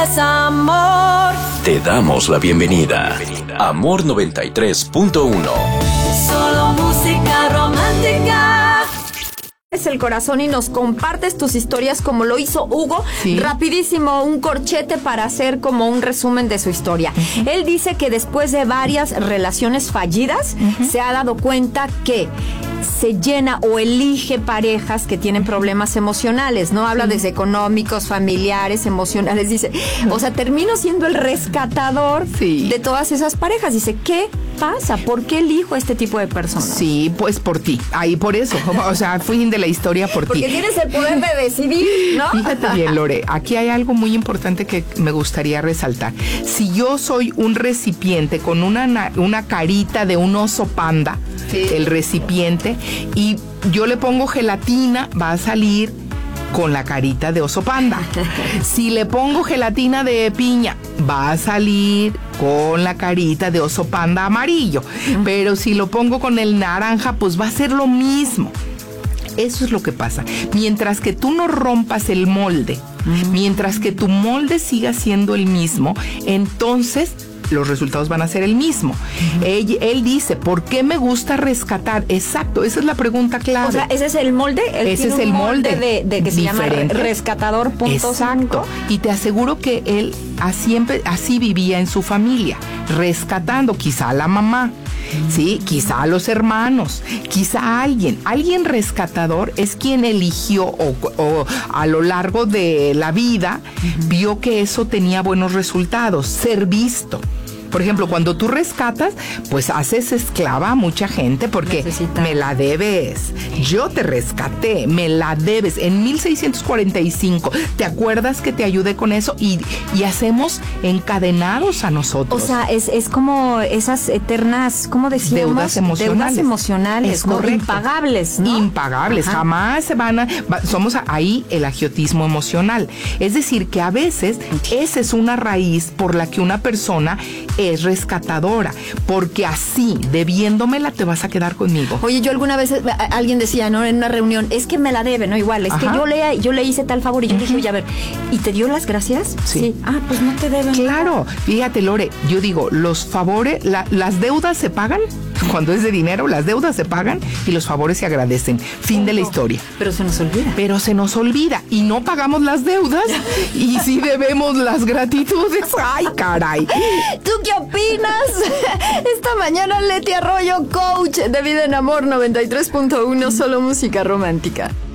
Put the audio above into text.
Amor. Te damos la bienvenida. Amor 93.1. Solo música romántica. Es el corazón y nos compartes tus historias como lo hizo Hugo. Sí. Rapidísimo, un corchete para hacer como un resumen de su historia. Él dice que después de varias relaciones fallidas, se ha dado cuenta que se llena o elige parejas que tienen problemas emocionales, ¿no? Habla desde económicos, familiares, emocionales, dice, o sea, termino siendo el rescatador de todas esas parejas. Dice, ¿qué pasa? ¿Por qué elijo este tipo de personas? Sí, pues por ti, ahí por eso, o sea, fui de la historia por Porque ti. tienes el poder de decidir, ¿no? Fíjate bien, Lore, aquí hay algo muy importante que me gustaría resaltar. Si yo soy un recipiente con una carita de un oso panda, el recipiente, y yo le pongo gelatina, va a salir con la carita de oso panda. Si le pongo gelatina de piña, va a salir con la carita de oso panda amarillo. Pero si lo pongo con el naranja, pues va a ser lo mismo. Eso es lo que pasa. Mientras que tú no rompas el molde, mientras que tu molde siga siendo el mismo, entonces los resultados van a ser el mismo. Él dice, ¿por qué me gusta rescatar? Exacto, esa es la pregunta clave. O sea, ese es el molde. Ese es el molde de que se llama rescatador. Exacto. Y te aseguro que él así vivía en su familia, rescatando quizá a la mamá. Sí, quizá a los hermanos, quizá a alguien rescatador es quien eligió o a lo largo de la vida vio que eso tenía buenos resultados, ser visto. Por ejemplo, cuando tú rescatas, pues haces esclava a mucha gente porque me la debes. Yo te rescaté, me la debes. En 1645, ¿te acuerdas que te ayudé con eso? Y hacemos encadenados a nosotros. O sea, es como esas eternas, ¿cómo decíamos? Deudas emocionales. Es correcto. Impagables, ¿no? Impagables. Ajá. Jamás se van a... Somos ahí el agiotismo emocional. Es decir, que a veces esa es una raíz por la que una persona es rescatadora, porque así, debiéndomela, te vas a quedar conmigo. Oye, yo alguna vez alguien decía, ¿no? En una reunión, es que me la debe, ¿no? Igual, es que yo le hice tal favor y yo dije, oye, a ver, ¿y te dio las gracias? Sí. Ah, pues no te deben. Claro, fíjate, Lore, yo digo, los favores, las deudas se pagan. Cuando es de dinero, las deudas se pagan y los favores se agradecen. Fin de la historia. Pero se nos olvida. Y no pagamos las deudas y sí debemos las gratitudes. ¡Ay, caray! ¿Tú qué opinas? Esta mañana Leti Arroyo, coach de Vida en Amor 93.1, solo música romántica.